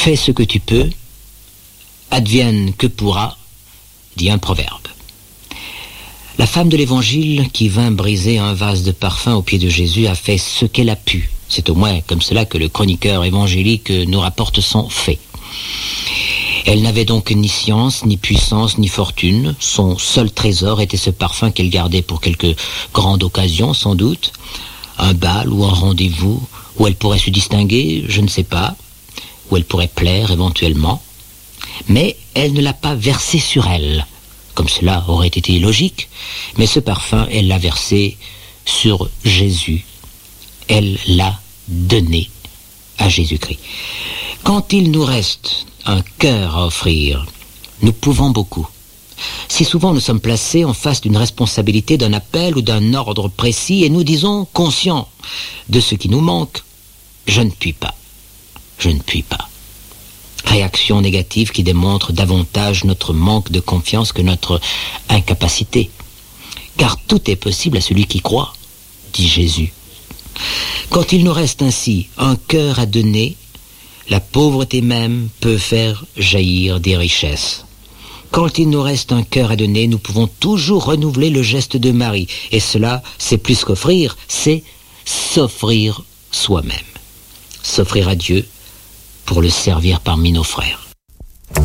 Fais ce que tu peux, advienne que pourra, dit un proverbe. La femme de l'Évangile qui vint briser un vase de parfum aux pieds de Jésus a fait ce qu'elle a pu. C'est au moins comme cela que le chroniqueur évangélique nous rapporte son fait. Elle n'avait donc ni science, ni puissance, ni fortune. Son seul trésor était ce parfum qu'elle gardait pour quelque grande occasion, sans doute. Un bal ou un rendez-vous où elle pourrait se distinguer, je ne sais pas. Où elle pourrait plaire éventuellement. Mais elle ne l'a pas versé sur elle, comme cela aurait été logique. Mais ce parfum, elle l'a versé sur Jésus. Elle l'a donné à Jésus-Christ. Quand il nous reste un cœur à offrir, nous pouvons beaucoup. Si souvent nous sommes placés en face d'une responsabilité, d'un appel ou d'un ordre précis et nous disons, conscients de ce qui nous manque, je ne puis pas. Je ne puis pas. Réaction négative qui démontre davantage notre manque de confiance que notre incapacité. Car tout est possible à celui qui croit, dit Jésus. Quand il nous reste ainsi un cœur à donner, la pauvreté même peut faire jaillir des richesses. Quand il nous reste un cœur à donner, nous pouvons toujours renouveler le geste de Marie. Et cela, c'est plus qu'offrir, c'est s'offrir soi-même. S'offrir à Dieu pour le servir parmi nos frères.